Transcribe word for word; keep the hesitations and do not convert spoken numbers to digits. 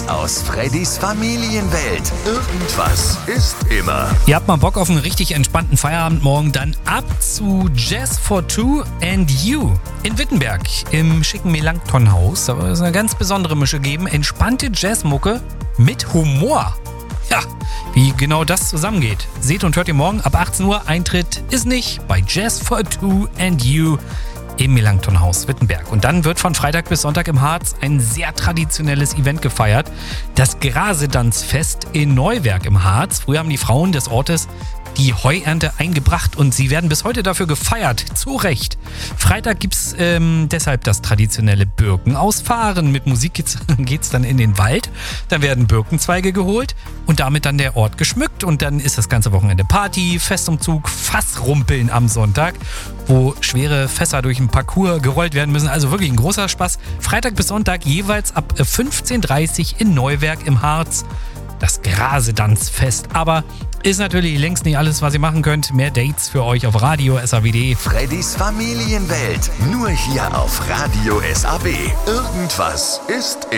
aus Freddys Familienwelt. Irgendwas ist immer. Ihr habt mal Bock auf einen richtig entspannten Feierabend morgen, dann ab zu Jazz for Two and You in Wittenberg im schicken Melanchthon-Haus. Da wird es eine ganz besondere Mische geben. Entspannte Jazzmucke mit Humor. Ja, wie genau das zusammengeht, seht und hört ihr morgen ab achtzehn Uhr. Eintritt ist nicht bei Jazz for Two and You im Melanchthon-Haus Wittenberg. Und dann wird von Freitag bis Sonntag im Harz ein sehr traditionelles Event gefeiert. Das Grasedanzfest in Neuwerk im Harz. Früher haben die Frauen des Ortes die Heuernte eingebracht und sie werden bis heute dafür gefeiert. Zu Recht. Freitag gibt's ähm, deshalb das traditionelle Birkenausfahren. Mit Musik geht's, geht's dann in den Wald. Dann werden Birkenzweige geholt und damit dann der Ort geschmückt. Und dann ist das ganze Wochenende Party, Festumzug, Fassrumpeln am Sonntag, wo schwere Fässer durch den Parcours gerollt werden müssen. Also wirklich ein großer Spaß. Freitag bis Sonntag jeweils ab fünfzehn Uhr dreißig in Neuwerk im Harz. Das Grasedanzfest. Aber ist natürlich längst nicht alles, was ihr machen könnt. Mehr Dates für euch auf Radio S A W D. Freddys Familienwelt. Nur hier auf Radio S A W. Irgendwas ist